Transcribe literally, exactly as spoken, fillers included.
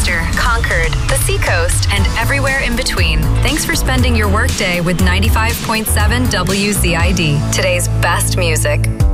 Lancaster, Concord, the Seacoast, and everywhere in between. Thanks for spending your workday with ninety-five point seven W Z I D, today's best music.